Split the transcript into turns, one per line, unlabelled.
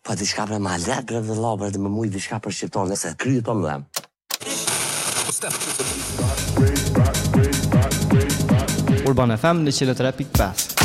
Po diçka për malet, për dhe la, për dhe më mujt diçka për shqiptarë, nëse kryet për më dhem.
Urban FM 103.5